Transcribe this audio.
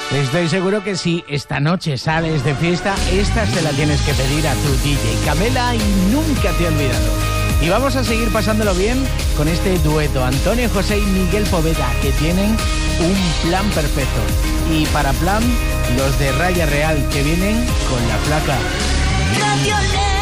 Estoy seguro que si esta noche sales de fiesta, esta se la tienes que pedir a tu DJ Camela y Nunca te he olvidado. Y vamos a seguir pasándolo bien con este dueto Antonio José y Miguel Poveda, que tienen un plan perfecto. Y para plan, los de Raya Real, que vienen con La Flaca. No te olvides.